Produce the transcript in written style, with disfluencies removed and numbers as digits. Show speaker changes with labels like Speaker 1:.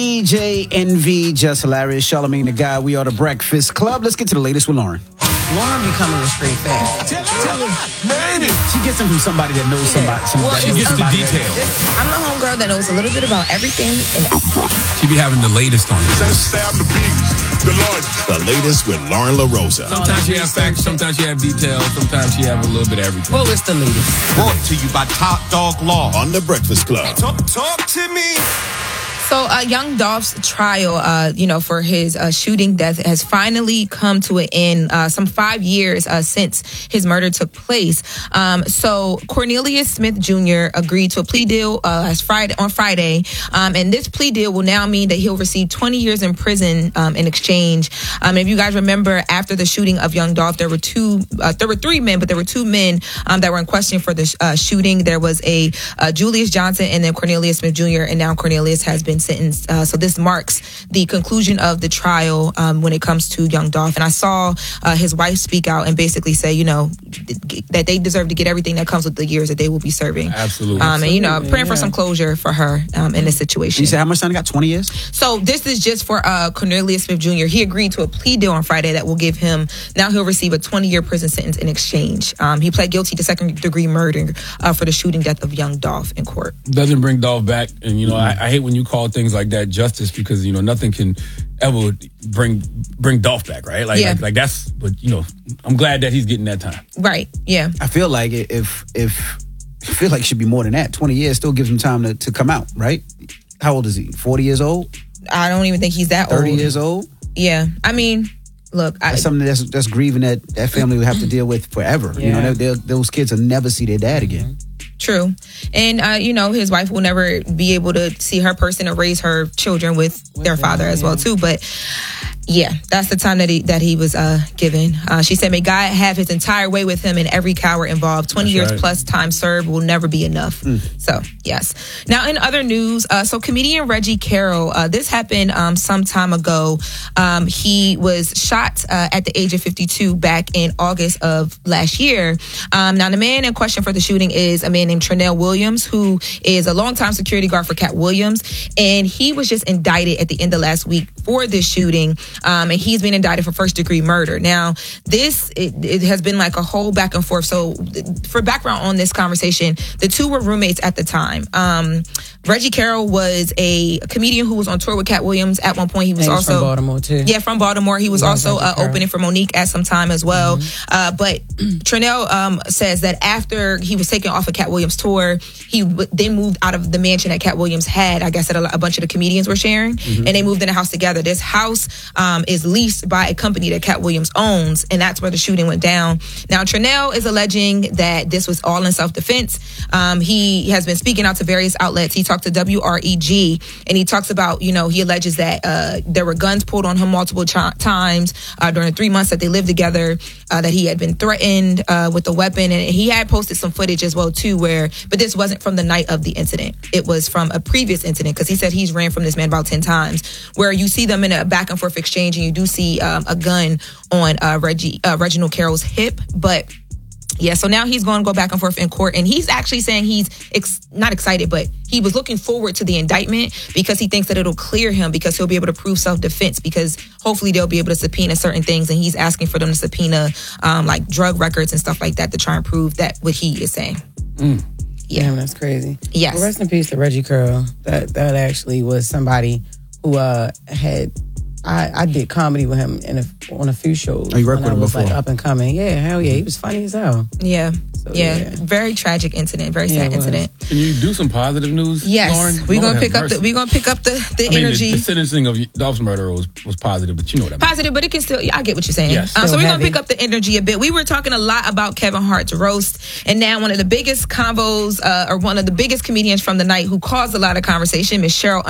Speaker 1: DJ Envy, Just Hilarious, Charlamagne the Guy. We are the Breakfast Club. Let's get to the latest with Lauren.
Speaker 2: Lauren be coming with straight facts.
Speaker 1: She gets them from somebody that knows somebody.
Speaker 3: She gets the details.
Speaker 2: I'm the homegirl that knows a little bit about everything.
Speaker 3: She be having the latest on you.
Speaker 4: The latest with Lauren LaRosa.
Speaker 3: Sometimes she have facts, sometimes she have details, sometimes she have a little bit of everything.
Speaker 2: Well, it's the latest.
Speaker 4: Brought to you by Top Dog Law on The Breakfast Club. Talk to me.
Speaker 2: So, Young Dolph's trial, for his shooting death has finally come to an end. Some 5 years since his murder took place. So Cornelius Smith Jr. agreed to a plea deal on Friday, and this plea deal will now mean that he'll receive 20 years in prison in exchange. If you guys remember, after the shooting of Young Dolph, there were three men, but there were two men that were in question for the shooting. There was a Julius Johnson and then Cornelius Smith Jr. And now Cornelius has been sentenced. So this marks the conclusion of the trial when it comes to Young Dolph. And I saw his wife speak out and basically say, that they deserve to get everything that comes with the years that they will be serving.
Speaker 3: Absolutely.
Speaker 2: And, praying for some closure for her in this situation.
Speaker 1: You said how much time he got? 20 years?
Speaker 2: So this is just for Cornelius Smith Jr. He agreed to a plea deal on Friday that will give him, now he'll receive a 20-year prison sentence in exchange. He pled guilty to second-degree murder for the shooting death of Young Dolph in court.
Speaker 3: Doesn't bring Dolph back. And, I hate when you call things like that justice because, nothing can ever bring Dolph back, right? Like that's, but, I'm glad that he's getting that time.
Speaker 2: Right, yeah.
Speaker 1: I feel like I feel like it should be more than that. 20 years still gives him time to come out, right? How old is he? 40 years old?
Speaker 2: I don't even think he's that
Speaker 1: 30
Speaker 2: old.
Speaker 1: years old?
Speaker 2: Yeah. I mean, look.
Speaker 1: That's something that's grieving that family will have to deal with forever.
Speaker 2: Yeah.
Speaker 1: Those kids will never see their dad again.
Speaker 2: True. And, his wife will never be able to see her person or raise her children with their father as well, too. But, yeah, that's the time that he was given. She said, may God have his entire way with him and every coward involved. 20 years plus time served will never be enough. So, yes. Now, in other news, so comedian Reggie Carroll, this happened some time ago. He was shot at the age of 52 back in August of last year. Now, the man in question for the shooting is a man named Trinell Williams, who is a longtime security guard for Cat Williams. And he was just indicted at the end of last week for this shooting. And he's been indicted for first-degree murder. Now, it has been like a whole back and forth. So, for background on this conversation, the two were roommates at the time. Reggie Carroll was a comedian who was on tour with Cat Williams at one point. He was also
Speaker 5: from Baltimore too.
Speaker 2: Yeah, from Baltimore. He was also opening for Monique at some time as well. But Trinell says that after he was taken off of Cat Williams' tour, he then moved out of the mansion that Cat Williams had. I guess that a bunch of the comedians were sharing, and they moved in a house together. This house is leased by a company that Cat Williams owns, and that's where the shooting went down. Now, Trinell is alleging that this was all in self-defense. He has been speaking out to various outlets. He talked to WREG, and he talks about, he alleges that there were guns pulled on him multiple times during the 3 months that they lived together, that he had been threatened with a weapon, and he had posted some footage as well, too, but this wasn't from the night of the incident. It was from a previous incident, because he said he's ran from this man about 10 times, where you see them in a back and forth exchange, and you do see a gun on Reginald Carroll's hip, but yeah, so now he's going to go back and forth in court, and he's actually saying he's not excited, but he was looking forward to the indictment because he thinks that it'll clear him because he'll be able to prove self-defense, because hopefully they'll be able to subpoena certain things, and he's asking for them to subpoena like drug records and stuff like that to try and prove that what he is saying.
Speaker 5: Yeah, that's crazy.
Speaker 2: Yes.
Speaker 5: Well, rest in peace to Reggie Carroll. That actually was somebody who had... I did comedy with him on a few shows.
Speaker 1: Oh, you worked with him before?
Speaker 5: Like up and coming. Yeah, hell yeah. He was funny as hell.
Speaker 2: Yeah.
Speaker 5: So,
Speaker 2: yeah. Very tragic incident. Very sad incident.
Speaker 3: Can you do some positive news,
Speaker 2: Yes.
Speaker 3: Lauren?
Speaker 2: We're gonna pick up the energy.
Speaker 3: The sentencing of Dolph's murder was positive, but you know what I mean.
Speaker 2: Positive, but it can still, I get what you're saying.
Speaker 3: Yes.
Speaker 2: So we're going to
Speaker 5: heavy.
Speaker 2: pick up the energy a bit. We were talking a lot about Kevin Hart's roast, and now one of the biggest combos, or one of the biggest comedians from the night who caused a lot of conversation, Miss Cheryl